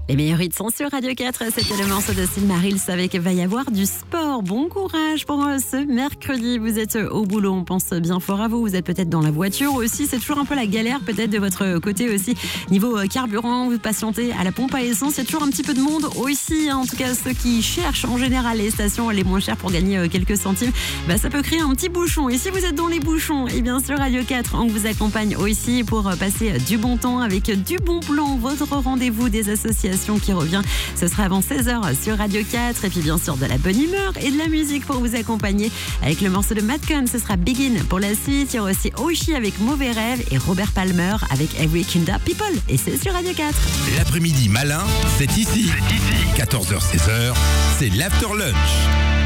Les meilleurs hits sont sur Radio 4. C'était le morceau de Silmarils avec Va y avoir du sport. Bon courage pour ce mercredi. Vous êtes au boulot, on pense bien fort à vous. Vous êtes peut-être dans la voiture aussi. C'est toujours un peu la galère peut-être de votre côté aussi. Niveau carburant, vous patientez à la pompe à essence. Il y a toujours un petit peu de monde aussi. En tout cas, ceux qui cherchent en général les stations les moins chères pour gagner quelques centimes, ça peut créer un petit bouchon. Et si vous êtes dans les bouchons, et bien sur Radio 4, on vous accompagne aussi pour passer du bon temps avec du bon plan. Votre rendez-vous des associations qui revient. Ce sera avant 16h sur Radio 4. Et puis bien sûr de la bonne humeur et de la musique pour vous accompagner avec le morceau de Madcon. Ce sera Begin pour la suite. Il y aura aussi Oshi avec Mauvais Rêve et Robert Palmer avec Every Kinda People. Et c'est sur Radio 4. L'après-midi malin, c'est ici. 14h-16h, c'est l'After Lunch.